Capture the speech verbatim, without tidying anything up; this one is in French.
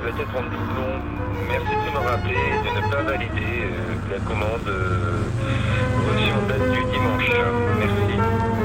doit être en doublon. Merci de me rappeler et de ne pas valider euh, la commande euh, reçue en date du dimanche. Merci.